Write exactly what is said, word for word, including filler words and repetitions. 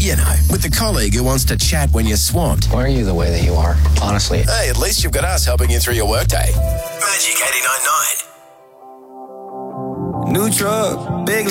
You know, with the colleague who wants to chat when you're swamped. Why are you the way that you are, honestly? Hey, at least you've got us helping you through your workday. Magic eighty-nine point nine. New truck, big